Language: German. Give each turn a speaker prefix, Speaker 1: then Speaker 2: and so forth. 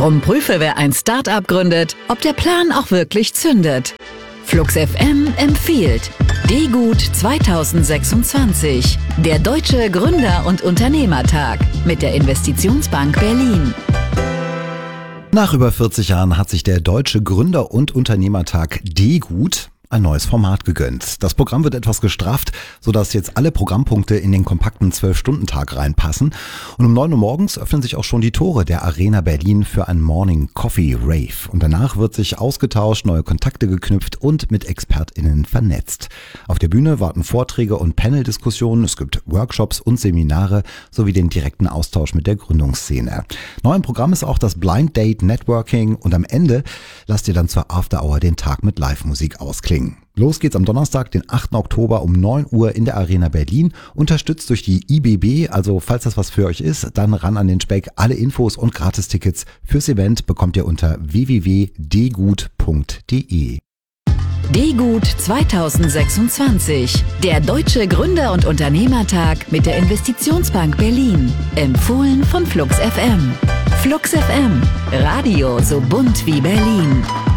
Speaker 1: Drum prüfe, wer ein Start-up gründet, ob der Plan auch wirklich zündet. Flux FM empfiehlt D-Gut 2026, der Deutsche Gründer- und Unternehmertag mit der Investitionsbank Berlin.
Speaker 2: Nach über 40 Jahren hat sich der Deutsche Gründer- und Unternehmertag D-Gut ein neues Format gegönnt. Das Programm wird etwas gestrafft, sodass jetzt alle Programmpunkte in den kompakten 12-Stunden-Tag reinpassen. Und um 9 Uhr morgens öffnen sich auch schon die Tore der Arena Berlin für ein Morning Coffee Rave. Und danach wird sich ausgetauscht, neue Kontakte geknüpft und mit ExpertInnen vernetzt. Auf der Bühne warten Vorträge und Panel-Diskussionen, es gibt Workshops und Seminare sowie den direkten Austausch mit der Gründungsszene. Neu im Programm ist auch das Blind Date Networking und am Ende lasst ihr dann zur After Hour den Tag mit Live-Musik ausklingen. Los geht's am Donnerstag, den 8. Oktober um 9 Uhr in der Arena Berlin, unterstützt durch die IBB, also falls das was für euch ist, dann ran an den Speck. Alle Infos und Gratistickets fürs Event bekommt ihr unter www.dgut.de.
Speaker 1: D-Gut 2026, der Deutsche Gründer- und Unternehmertag mit der Investitionsbank Berlin. Empfohlen von Flux FM. Flux FM, Radio so bunt wie Berlin.